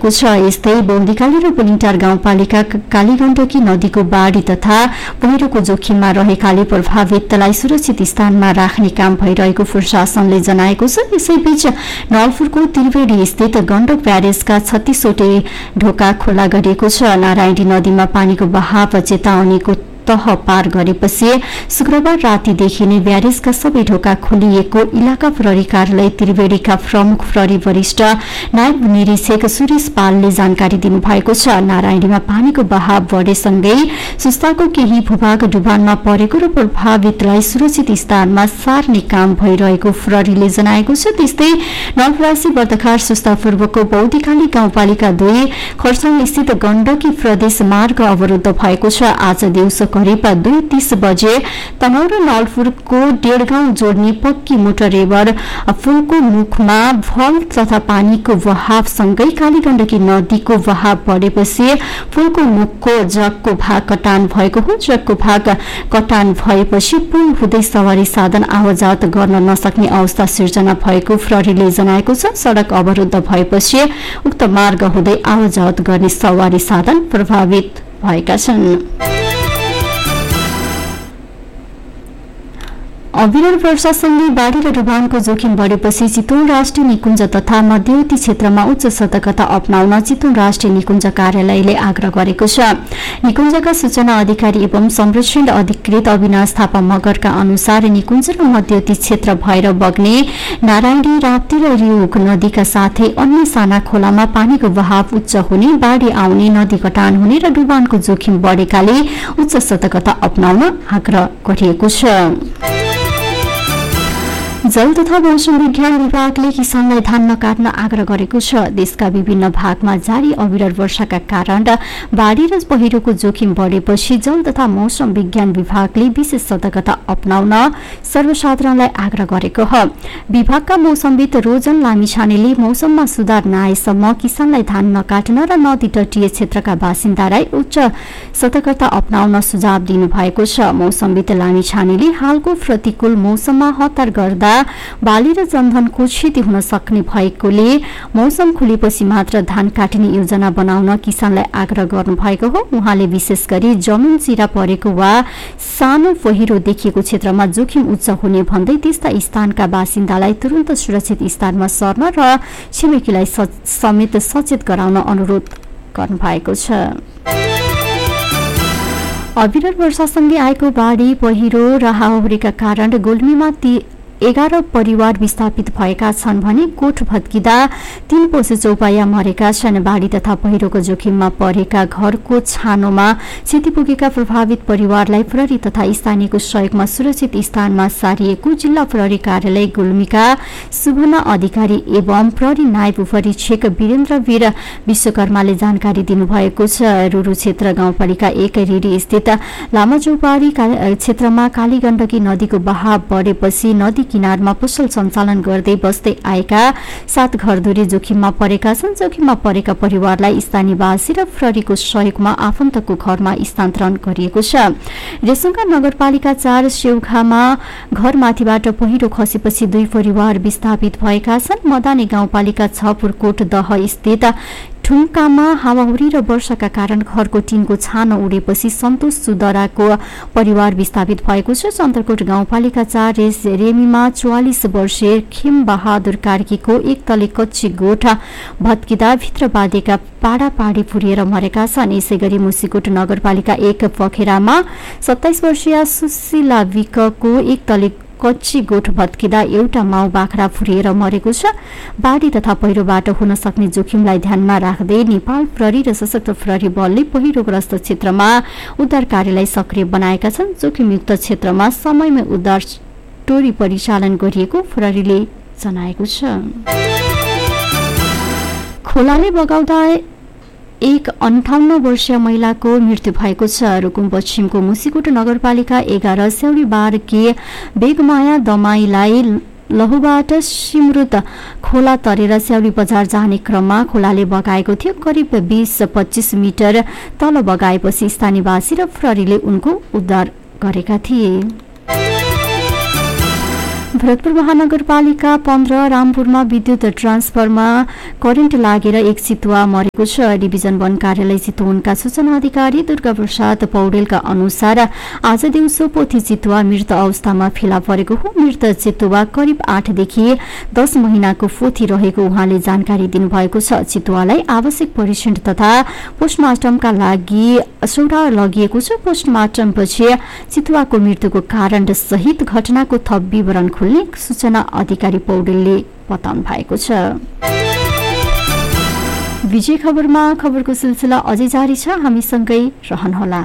छ। यस्तै बौद्धिकाली र बुलिङटार गाउँपालिका कालीगण्डकी नदीको बाढी तथा पहिरोको जोखिममा रहेकाले प्रभावितलाई सुरक्षित स्थानमा राख्ने काम भइरहेको प्रशासनले जनाएको छ। यसैबीच नलफुरको त्रिवेणी स्थित गण्डक ब्यारेजका 36 वटै ढोका खुला गरिएको छ। नारायणी नदीमा पानीको बहाव चेतावनीको तह पार गरेपछि शुक्रबार रातिदेखि नै ब्यारेजका सबै ढोका खोलिएको इलाका प्रहरी कार्यालय त्रिवेणीका प्रमुख प्रहरी वरिष्ठ नायब निरीक्षक सुरेश पालले जानकारी दिनुभएको छ। नारायणीमा पानीको बहाव बढेसँगै सुस्ताको केही भूभाग डुबानमा परेको र प्रभावितलाई सुरक्षित स्थानमा सार्ने काम भइरहेको प्रहरीले जनाएको छ। त्यस्तै नलपरासी बर्दखार सुस्ता पूर्वको बौद्धिकाली गाउँपालिका 2 खरसाङ स्थित गण्डकी प्रदेश मार्ग अवरुद्ध भएको छ। आज दिउँसो करिब 2:30 बजे तनहुँ र नलफुरको डेढगाउँ जोड्ने पक्की मोटररेवर पुलको मुखमा भल तथा पानीको बहावसँगै कालीगण्डकी नदीको बहाव बढेपछि पुलको मुखको जगको भाग कटान भएको हो। जगको भाग कटान भएपछि पुल हुँदै सवारी साधन आवजावत गर्न नसक्ने अवस्था सिर्जना भएको प्रहरीले जनाएको छ। सड़क अवरुद्ध भएपछि उक्त मार्ग हुँदै आवजावत गर्ने सवारी साधन प्रभावित भएका छन्। अविरल वर्षासँगै बाढी र डुबानको जोखिम बढेपछि चितवन राष्ट्रिय निकुञ्ज तथा मध्यवर्ती क्षेत्रमा उच्च सतर्कता अपनाउन चितवन राष्ट्रिय निकुञ्ज कार्यालयले आग्रह गरेको छ। निकुञ्जका सूचना अधिकारी एवं संरक्षण अधिकृत अविनाश थापा मगरका अनुसार निकुञ्ज र मध्यवर्ती क्षेत्र भएर बग्ने नारायणी, राप्ती र रिउक नदीका साथै अन्य साना खोलामा पानीको बहाव उच्च हुने, बाढी आउने, नदी कटान हुने र डुबानको जोखिम बढेकाले उच्च सतर्कता अपनाउन आग्रह गरिएको छ। जल तथा मौसम विज्ञान विभागले किसानलाई धान नकाट्न आग्रह गरेको छ। देशका विभिन्न भागमा जारी अविरल वर्षाका कारण बाढी र पहिरोको जोखिम बढेपछि जल तथा मौसम विज्ञान विभागले विशेष सतर्कता अपनाउन सर्वसाधारणलाई आग्रह गरेको हो। विभागका मौसमविद रोजन लामिछानेले मौसममा सुधार नआएसम्म किसानलाई धान नकाट्न र नदी तटीय क्षेत्रका बासिन्दालाई उच्च सतर्कता अपनाउन सुझाव दिनुभएको छ। मौसमविद लामिछानेले हालको प्रतिकूल मौसममा हतार गर्दा बाली र जनधनको क्षति हुन सक्ने भएकोले मौसम खुलेपछि मात्र धान काटिने योजना बनाउन किसानलाई आग्रह गर्नुभएको हो। उहाँले विशेष गरी जमिन चिरा परेको वा सानो पहिरो देखिएको क्षेत्रमा जोखिम उच्च हुने भन्दै त्यस्ता स्थानका बासिन्दालाई तुरन्त सुरक्षित स्थानमा सर्न र छिमेकीलाई समेत सचेत गराउन अनुरोध गर्नुभएको छ। अविरल वर्षासँगै आएको बाढी, पहिरो र हावाहुरीका कारण गुल्मीमा 11 परिवार विस्थापित भएका छन् भने गोठ भत्किँदा 3 पशु चौपाया मरेका छन्। बाढी तथा पहिरोको जोखिममा परेका घरको छानोमा क्षति पुगेका प्रभावित परिवारलाई प्रहरी तथा स्थानीयको सहयोगमा सुरक्षित स्थानमा सारिएको जिल्ला प्रहरी कार्यालय गुल्मीका सुभना अधिकारी एवं प्रहरी नायब उपरीक्षक वीरेन्द्रवीर विश्वकर्माले जानकारी दिनुभएको छ। रुरु क्षेत्र गाउँपालिका 1 रिडी स्थित लामा चौपारी क्षेत्रमा कालीगण्डकी नदीको बहाव बढेपछि नदी किनारमा पसल सञ्चालन गर्दै बस्दै आएका 7 घरधुरी जोखिममा परेका छन्। जोखिममा परेका परिवारलाई स्थानीयवासी र प्रहरीको सहयोगमा आफन्तको घरमा स्थानान्तरण गरिएको छ। रेसुङ्गा नगरपालिका 4 सेउखामा घरमाथिबाट पहिरो खसेपछि 2 परिवार विस्थापित भएका छन्। मदानी गाउँपालिका 6 पुरकोट दह स्थित ठुङ्कामा हावाहुरी र वर्षाका कारण घरको टिनको छानो उडेपछि सन्तोष सुदराको परिवार विस्थापित भएको छ। चन्द्रकोट गाउँपालिका 4 रेमीमा 44 वर्षीय खेम बहादुर कार्कीको एक तले कच्ची गोठ भत्किँदा भित्र बाँधेका पाडापाडी पुरिएर मरेका छन्। यसैगरी मुसिकोट नगरपालिका 1 पखेरामा 27 वर्षीय सुशीला विकको एक तले कच्ची गोठ भत्किँदा एउटा माउ बाख्रा फुरिएर मरेको छ। बाढी तथा पहिरोबाट हुन सक्ने जोखिमलाई ध्यानमा राख्दै नेपाल प्रहरी र सशस्त्र प्रहरी बलले पहिरोग्रस्त क्षेत्रमा उद्धार कार्यलाई सक्रिय बनाएका छन्। जोखिमयुक्त क्षेत्रमा समयमै उद्धार टोली परिचालन गरिएको प्रहरीले जनाएको छ। खोलाले बगाउँदा एक 58 वर्षीय महिलाको मृत्यु भएको छ। रुकुम पश्चिमको मुसिकोट नगरपालिका 11 स्याउरी बारकी बेगमाया दमाईलाई लहुबाट सिमरुत खोला तरेर स्याउरी बजार जाने क्रममा खोलाले बगाएको थियो। करिब 20-25 मिटर तल बगाएपछि स्थानीयवासी र प्रहरीले उनको उद्धार गरेका थिए। भरतपुर महानगरपालिका 15 रामपुरमा विद्युत ट्रान्सफरमा करेन्ट लागेर एक चितुवा मरेको छ। डिभिजन 1 कार्यालय चितवनका सूचना अधिकारी दुर्गा प्रसाद पौडेलका अनुसार आज दिउँसो पोथी चितुवा मृत अवस्थामा फेला परेको हो। मृत चितुवा करिब 8 देखि 10 महिनाको पोथी रहेको उहाँले जानकारी दिनुभएको छ। चितुवालाई आवश्यक परीक्षण तथा पोस्टमार्टमका लागि असौडा लगिएको छ। पोस्टमार्टमपछि चितुवाको मृत्युको कारण सहित घटनाको थप विवरण खुल्ने सूचना अधिकारी पौडेलले बताउनु भएको छ। विजय खबरमा खबरको सिलसिला अझै जारी छ, हामीसँगै रहनुहोला।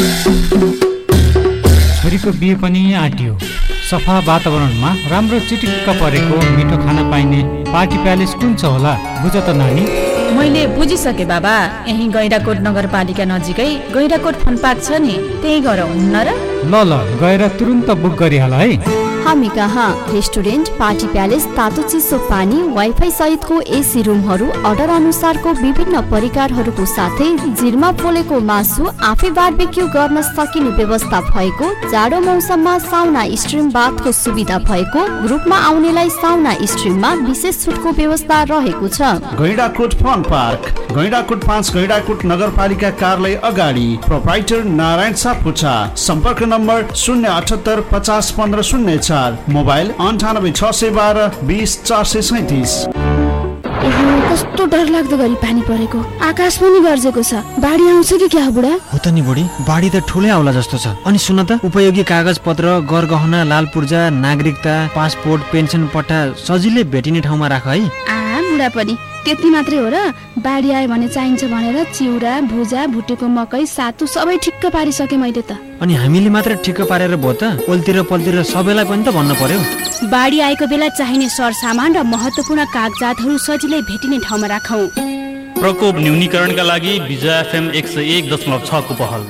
छोरीको बिहे पनि आँटियो। सफा वातावरणमा राम्रो चिटिक्क परेको मिठो खाना पाइने पार्टी प्यालेस कुन छ होला बुझ त नानी। मैले बुझिसके बाबा, यही गैंडाकोट नगरपालिका नजिकै गैंडाकोट फन पार्क छ नि, त्यही गएर हुन्न र? ल गएर तुरुन्त बुक गरिहाल है। हामी कहाँ रेस्टुरेन्ट, पार्टी प्यालेस, तातो चिसो पानी, वाइफाई सहितको एसी रुमहरू, अर्डर अनुसारको विभिन्न परिकारहरूको साथै जिरमा पोलेको मासु, आफै बारबेक्यू गर्न सकिने व्यवस्था भएको, जाडो मौसममा साउना स्ट्रिम बाथको सुविधा भएको, ग्रुपमा आउनेलाई साउना स्ट्रिममा विशेष छुटको व्यवस्था रहेको छ। गैंडाकोट फन पार्क, गैंडाकोट 5 गैंडाकोट नगरपालिका कार्यालय अगाडि, प्रोप्राइटर नारायण सापकोटा। सम्पर्क नम्बर 078 50 15 04, मोबाइल 98 612 20 437। कस्तो डरलाग्दो गरी पानी परेको, आकाश पनि गर्जेको छ। बाढी आउँछ कि क्या बुढा? हो त नि बुढी, बाढी त ठुलै आउला जस्तो छ। अनि सुन त, उपयोगी कागज पत्र, गरगहना, लाल पूर्जा, नागरिकता, पासपोर्ट, पेन्सन पट्टा सजिलै भेटिने ठाउँमा राख है। बुढा पनि त्यति मात्रै हो र? बाढी आयो भने चाहिन्छ भनेर चिउरा, भुजा, भुटेको मकै, सातु सबै ठिक्क पारिसके मैले त। अनि हामीले मात्र ठिक्क पारेर भो त, ओल्तिर पल्तिर सबैलाई पनि त भन्न पर्यो। बाढी आएको बेला चाहिने सरसामान र महत्त्वपूर्ण कागजातहरू सजिलै भेटिने ठाउँमा राखौं। प्रकोप न्यूनीकरणका लागि विजय FM 101.6 को पहल।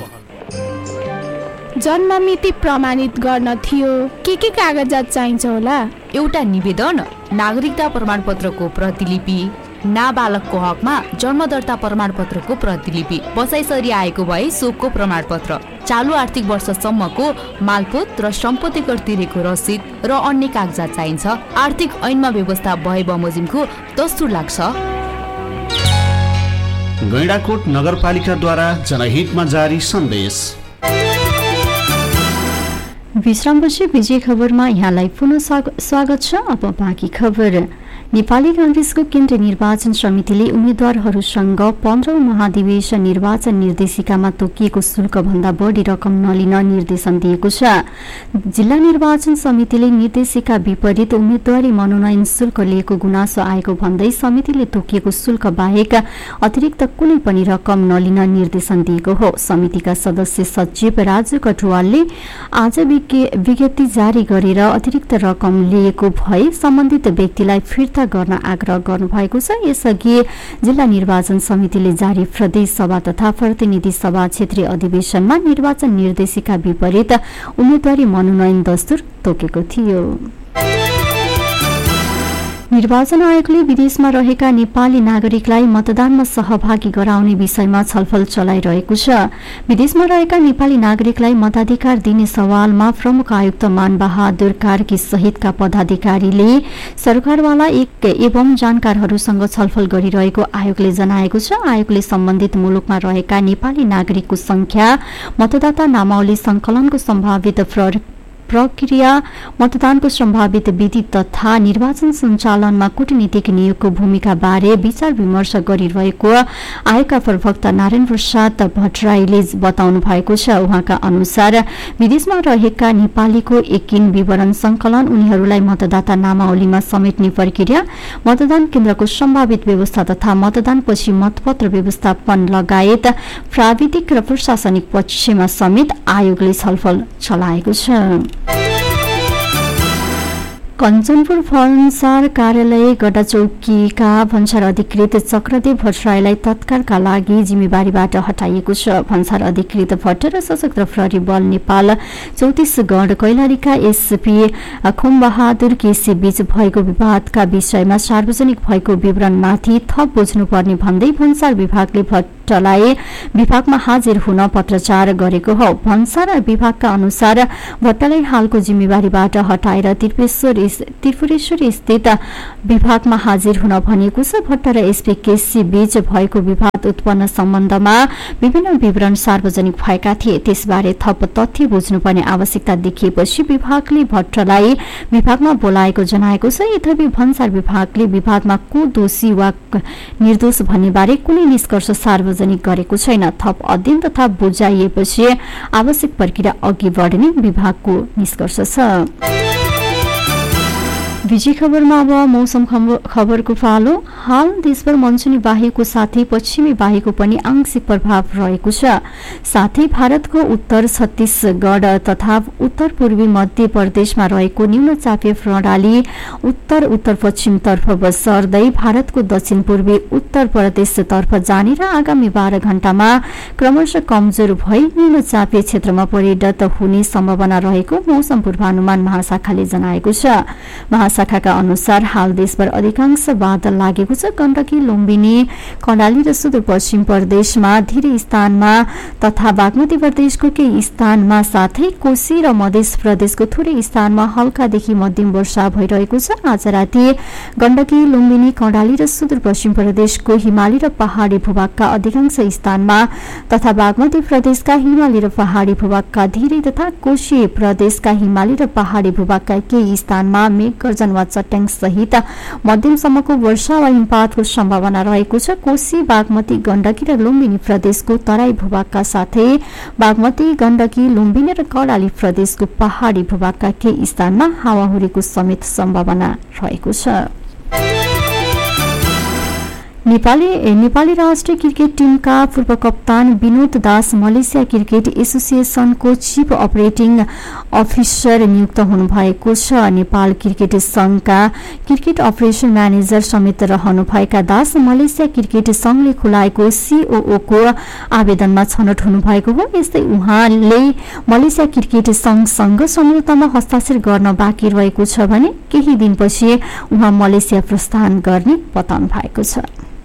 जन्म मिति प्रमाणित गर्न थियो, के कागजात चाहिन्छ होला? एउटा निवेदन, नागरिकता प्रमाणपत्रको प्रतिलिपि, नाबालकको हकमा जन्म दर्ता प्रमाणपत्रको प्रतिलिपि, बसाइसरी आएको भए शोकको प्रमाणपत्र, चालु आर्थिक वर्षसम्मको मालपोत र सम्पत्ति कर तिरेको रसिद र अन्य कागजात चाहिन्छ। आर्थिक ऐनमा व्यवस्था भए बमोजिमको दस्तुर लाग्छ। गैंडाकोट नगरपालिकाद्वारा जनहितमा जारी सन्देश। विश्रामपछि विजय खबरमा यहाँलाई पुनः स्वागत छ। अब बाँकी खबर। नेपाली कांग्रेसको केन्द्रीय निर्वाचन समितिले उम्मेद्वारहरूसँग 15औं महाधिवेशन निर्वाचन निर्देशिकामा तोकिएको शुल्कभन्दा बढी रकम नलिन निर्देशन दिएको छ। जिल्ला निर्वाचन समितिले निर्देशिका विपरीत उम्मेद्वारी मनोनयन शुल्क लिएको गुनासो आएको भन्दै समितिले तोकिएको शुल्क बाहेक अतिरिक्त कुनै पनि रकम नलिन निर्देशन दिएको हो। समितिका सदस्य सचिव राजु कटुवालले आज विज्ञप्ति जारी गरेर अतिरिक्त रकम लिएको भए सम्बन्धित व्यक्तिलाई फिर्ता गर्न आग्रह गर्नुभएको छ। यसअघि जिल्ला निर्वाचन समितिले जारी प्रदेश सभा तथा प्रतिनिधि सभा क्षेत्रीय अधिवेशनमा निर्वाचन निर्देशिका विपरीत उम्मेद्वारी मनोनयन दस्तुर तोकेको थियो। निर्वाचन आयोगले विदेशमा रहेका नेपाली नागरिकलाई मतदानमा सहभागी गराउने विषयमा छलफल चलाइरहेको छ। विदेशमा रहेका नेपाली नागरिकलाई मताधिकार दिने सवालमा प्रमुख आयुक्त मानबहादुर कार्की सहितका पदाधिकारीले सरकारवाला एवं जानकारहरूसँग छलफल गरिरहेको आयोगले जनाएको छ। आयोगले सम्बन्धित मुलुकमा रहेका नेपाली नागरिकको संख्या, मतदाता नामावली संकलनको सम्भावित प्रक्रिया, मतदानको सम्भावित विधि तथा निर्वाचन सञ्चालनमा कूटनीतिक नियोगको भूमिका बारे विचार विमर्श गरिरहेको आयोगका प्रवक्ता नारायण प्रसाद भट्टराईले बताउनु भएको छ। उहाँका अनुसार विदेशमा रहेका नेपालीको एकिन विवरण संकलन, उनीहरूलाई मतदाता नामावलीमा समेट्ने प्रक्रिया, मतदान केन्द्रको सम्भावित व्यवस्था तथा मतदानपछि मतपत्र व्यवस्थापन लगायत प्राविधिक र प्रशासनिक पक्षमा समेत आयोगले छलफल चलाएको छ। कञ्चनपुर भन्सार कार्यालय गड्डाचौकीका भन्सार अधिकृत चक्रदेव भट्टराईलाई तत्कालका लागि जिम्मेवारीबाट हटाइएको छ। भन्सार अधिकृत भट्ट र सशस्त्र प्रहरी बल नेपाल 34 गढ कैलालीका एसपी खुमबहादुर केसी बीच भएको विवादका विषयमा सार्वजनिक भएको विवरणमाथि थप बुझ्नुपर्ने भन्दै भन्सार विभागले भट्ट भट्टलाई विभागमा हाजिर हुन पत्रचार गरेको हो। भन्सार विभागका अनुसार भट्टलाई हालको जिम्मेवारीबाट हटाएर त्रिपुरेश्वर स्थित विभागमा हाजिर हुन भनिएको छ। भट्ट र एसपी केसी बीच भएको विवाद उत्पन्न सम्बन्धमा विभिन्न विवरण सार्वजनिक भएका थिए। त्यसबारे थप तथ्य बुझ्नुपर्ने आवश्यकता देखिएपछि विभागले भट्टलाई विभागमा बोलाएको जनाएको छ। यद्यपि भन्सार विभागले विवादमा को दोषी वा निर्दोष भन्ने बारे कुनै निष्कर्ष सार्वजनिक गरेको छैन। थप अध्ययन तथा बुझाइएपछि आवश्यक प्रक्रिया अघि बढ्ने विभागको निष्कर्ष छ। विजय खबरमा अब मौसम खबरको पालो। हाल देशभर मनसुनी बाहेकको साथै पश्चिमी बाहेकको पनि आंशिक प्रभाव रहेको छ। साथै भारतको उत्तर छत्तीसगढ तथा उत्तर पूर्वी मध्य प्रदेशमा रहेको न्यूनचापीय प्रणाली उत्तर उत्तर पश्चिमतर्फ सर्दै भारतको दक्षिण पूर्वी उत्तर प्रदेशतर्फ जाने र आगामी 12 घण्टामा क्रमशः कमजोर भई न्यूनचापीय क्षेत्रमा परिणत हुने सम्भावना रहेको मौसम पूर्वानुमान महाशाखाले जनाएको छ। महाशाखाका अनुसार हाल देशभर अधिकांश बादल लागेको छ। गण्डकी, लुम्बिनी, कर्णाली र सुदूरपश्चिम प्रदेशमा धेरै स्थानमा तथा बागमती प्रदेशको केही स्थानमा साथै कोशी र मध्य प्रदेशको थोरै स्थानमा हल्कादेखि मध्यम वर्षा भइरहेको छ। आज राति गण्डकी, लुम्बिनी, कर्णाली र सुदूरपश्चिम प्रदेशको हिमाली र पहाडी भूभागका अधिकांश स्थानमा तथा बागमती प्रदेशका हिमाली र पहाडी भूभागका धेरै तथा कोशी प्रदेशका हिमाली र पहाडी भूभागका केही स्थानमा मेघगर्जन वा चट्याङ सहित मध्यमसम्मको वर्षा वा हिमपातको सम्भावना रहेको छ। कोशी, बागमती, गण्डकी र लुम्बिनी प्रदेशको तराई भूभागका साथै बागमती, गण्डकी, लुम्बिनी र कर्णाली प्रदेशको पहाडी भूभागका केही स्थानमा हावाहुरीको समेत सम्भावना रहेको छ। नेपाली राष्ट्रिय क्रिकेट टिमका पूर्व कप्तान विनोद दास Malaysia cricket एसोसिएसनको chief operating officer नियुक्त हुनुभएको छ। नेपाल क्रिकेट संघका क्रिकेट अपरेसन म्यानेजर समेत रहनुभएका दास मलेसिया क्रिकेट संघले खुलाएको सीओओ को आवेदनमा छनौट हुनुभएको हो। यस्तै उहाँले मलेसिया क्रिकेट संघसँग सम्झौतामा हस्ताक्षर गर्न बाँकी रहेको छ भने केही दिनपछि उहाँ मलेसिया प्रस्थान गर्ने बताउनु भएको छ।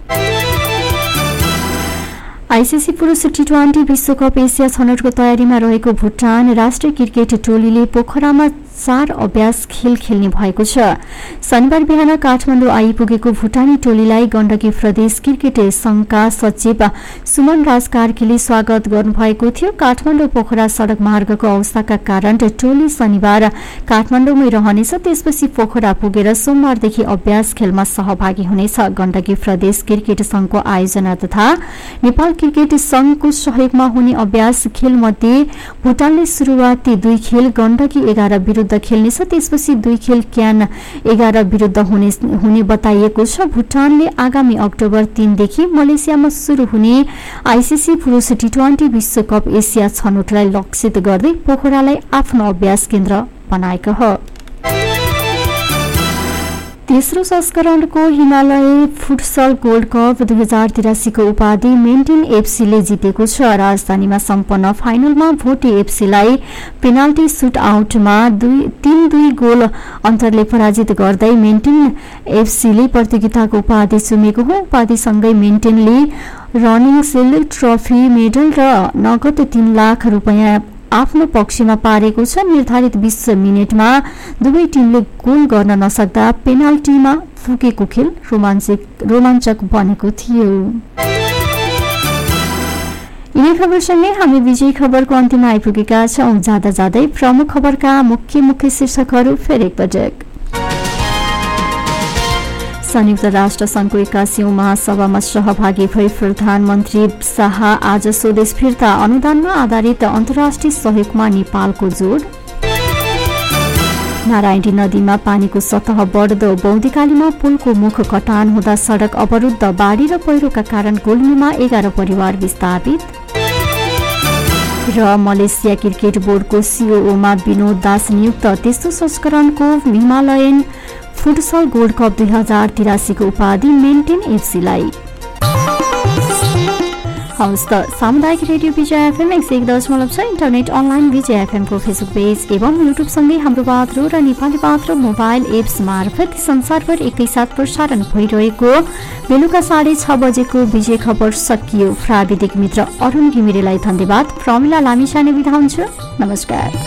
आईसीसी पुरुष टी20 विश्वकप एसिया छनौटको तयारीमा रहेको भुटान राष्ट्रिय क्रिकेट टोलीले पोखरामा 4 अभ्यास खेल खेल्ने भएको छ। शनिबार बिहान काठमाडौँ आइपुगेको भुटानी टोलीलाई गण्डकी प्रदेश क्रिकेट संघका सचिव सुमन राज कार्कीले स्वागत गर्नुभएको थियो। काठमाडौँ पोखरा सड़क मार्गको अवस्थाका कारण टोली शनिबार काठमाडौँमै रहनेछ। त्यसपछि पोखरा पुगेर सोमबारदेखि अभ्यास खेलमा सहभागी हुनेछ। गण्डकी प्रदेश क्रिकेट संघको आयोजना तथा नेपाल क्रिकेट संघको सहयोगमा हुने अभ्यास खेलमध्ये भुटानले सुरुवाती 2 खेल गण्डकी 11 विरुद्ध खेल्नेछ। त्यसपछि 2 खेल क्यान 11 विरुद्ध हुने बताइएको छ। भुटानले आगामी अक्टोबर 3 देखि मलेसियामा शुरू हुने आईसीसी पुरुष टी20 विश्वकप एसिया छनौटलाई लक्षित गर्दै पोखरालाई आफ्नो अभ्यास केन्द्र बनाएको हो। तेस्रो संस्करणको हिमालय फुटसल गोल्ड कप 2083 को उपाधि मेन्टेन एफसीले जितेको छ। राजधानीमा सम्पन्न फाइनलमा भोटे एफसीलाई पेनाल्टी सुट आउटमा 3-2 गोल अन्तरले पराजित गर्दै मेन्टेन एफसीले प्रतियोगिताको उपाधि चुमेको हो। उपाधिसँगै मेन्टेनले रनिङ सिल्ड ट्रफी, मेडल र नगद 3 लाख रुपैयाँ आफ्नो पक्षमा पारेको छ। निर्धारित 20 मिनेटमा दुवै टिमले गोल गर्न नसक्दा पेनाल्टीमा फुकेको खेल रोमाञ्चक बनेको थियो। यिनै खबरसँगै हामी विजय खबरको अन्त्यमा आइपुगेका छौं। जाँदा जाँदै प्रमुख खबरका मुख्य शीर्षकहरू फेरि एकपटक। संयुक्त राष्ट्र संघको 81औं महासभामा सहभागी भई प्रधानमन्त्री शाह आज स्वदेश फिर्ता। अनुदानमा आधारित अन्तर्राष्ट्रिय सहयोगमा नेपालको जोड। नारायणी नदीमा पानीको सतह बढ्दो। बौद्धिकालीमा पुलको मुख कटान हुँदा सड़क अवरुद्ध। बाढी र पहिरोका कारण गुल्मीमा 11 परिवार विस्थापित। र मलेसिया क्रिकेट बोर्डको सीओओमा विनोद दास नियुक्त। तेस्रो संस्करणको हिमालयन फुटसल गोल्ड कप 2083 को उपाधि मेन्टेन एफसीलाई। हवस् त, सामुदायिक रेडियो विजय FM 101.6 इन्टरनेट अनलाइन विजय FM को फेसबुक पेज एवं युट्युबसँगै हाम्रो पात्रो र नेपाली पात्रो मोबाइल एप्स मार्फत संसारभर एकैसाथ प्रसारण भइरहेको बेलुका 6:30 बजेको विजय खबर सकियो। प्राविधिक मित्र अरुण घिमिरेलाई धन्यवाद। प्रमिला लामिछाने बिदा हुन्छु। नमस्कार।